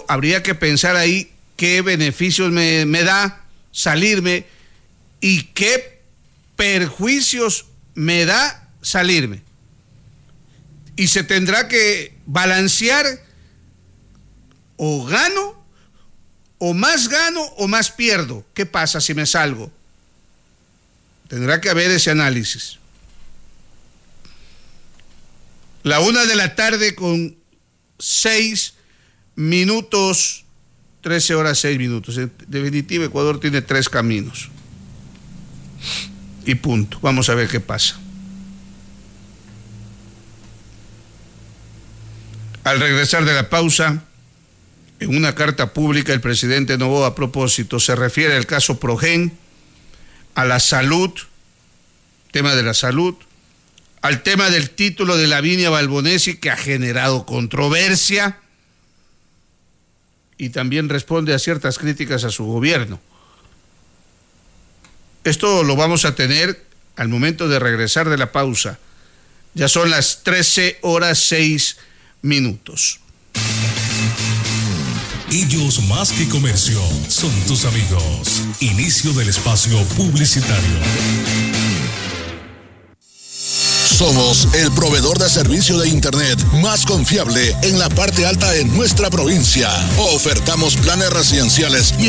habría que pensar ahí qué beneficios me da salirme y qué perjuicios me da salirme. Y se tendrá que balancear, o gano o más pierdo. ¿Qué pasa si me salgo? Tendrá que haber ese análisis. 1:00 con 6 minutos, 13 horas 6 minutos. En definitiva, Ecuador tiene 3 caminos. Y punto. Vamos a ver qué pasa. Al regresar de la pausa, en una carta pública, el presidente Noboa, a propósito, se refiere al caso Progen, a la salud, tema de la salud, al tema del título de Lavinia Balbonesi, que ha generado controversia, y también responde a ciertas críticas a su gobierno. Esto lo vamos a tener al momento de regresar de la pausa. Ya son las 13 horas 6 minutos. Ellos más que comercio son tus amigos. Inicio del espacio publicitario. Somos el proveedor de servicio de Internet más confiable en la parte alta de nuestra provincia. Ofertamos planes residenciales y